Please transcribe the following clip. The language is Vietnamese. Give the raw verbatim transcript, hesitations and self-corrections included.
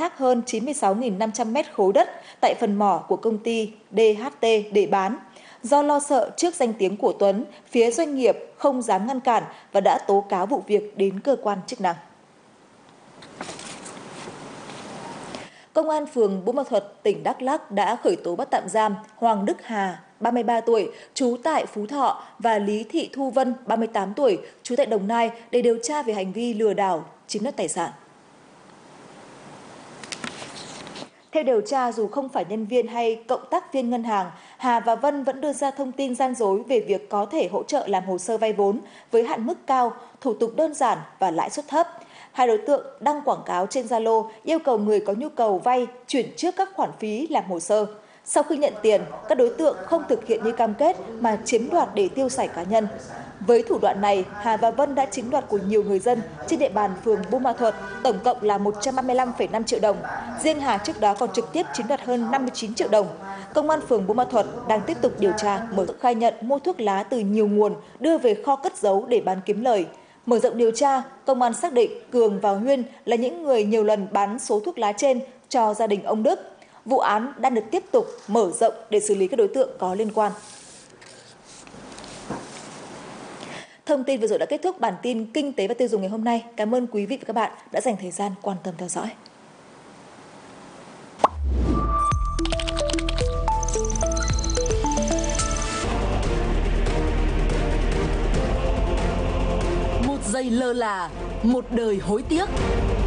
thác hơn chín mươi sáu nghìn năm trăm mét khối đất tại phần mỏ của công ty đê hát tê để bán. Do lo sợ trước danh tiếng của Tuấn, phía doanh nghiệp không dám ngăn cản và đã tố cáo vụ việc đến cơ quan chức năng. Công an phường Buôn Ma Thuột, tỉnh Đắk Lắk đã khởi tố bắt tạm giam Hoàng Đức Hà, ba mươi ba tuổi, trú tại Phú Thọ và Lý Thị Thu Vân, ba mươi tám tuổi, trú tại Đồng Nai để điều tra về hành vi lừa đảo chiếm đoạt tài sản. Theo điều tra, dù không phải nhân viên hay cộng tác viên ngân hàng, Hà và Vân vẫn đưa ra thông tin gian dối về việc có thể hỗ trợ làm hồ sơ vay vốn với hạn mức cao, thủ tục đơn giản và lãi suất thấp. Hai đối tượng đăng quảng cáo trên Zalo yêu cầu người có nhu cầu vay chuyển trước các khoản phí làm hồ sơ. Sau khi nhận tiền, các đối tượng không thực hiện như cam kết mà chiếm đoạt để tiêu xài cá nhân. Với thủ đoạn này, Hà và Vân đã chiếm đoạt của nhiều người dân trên địa bàn phường Buôn Ma Thuột, tổng cộng là một trăm ba mươi lăm phẩy năm triệu đồng. Riêng Hà trước đó còn trực tiếp chiếm đoạt hơn năm mươi chín triệu đồng. Công an phường Buôn Ma Thuột đang tiếp tục điều tra, mở rộng khai nhận mua thuốc lá từ nhiều nguồn đưa về kho cất giấu để bán kiếm lời. Mở rộng điều tra, công an xác định Cường và Huyên là những người nhiều lần bán số thuốc lá trên cho gia đình ông Đức. Vụ án đang được tiếp tục mở rộng để xử lý các đối tượng có liên quan. Thông tin vừa rồi đã kết thúc bản tin kinh tế và tiêu dùng ngày hôm nay. Cảm ơn quý vị và các bạn đã dành thời gian quan tâm theo dõi. Một giây lơ là, một đời hối tiếc.